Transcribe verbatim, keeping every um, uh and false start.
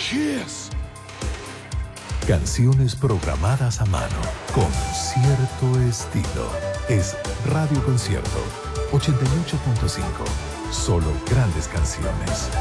Cheers. Canciones programadas a mano con cierto estilo. Es Radio Concierto ochenta y ocho punto cinco. Solo grandes canciones.